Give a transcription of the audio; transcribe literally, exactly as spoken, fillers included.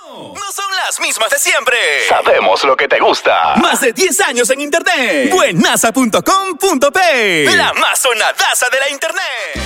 No son las mismas de siempre. Sabemos lo que te gusta. Más de diez años en internet. Buenasa punto com punto pe. La más sonadaza de la internet.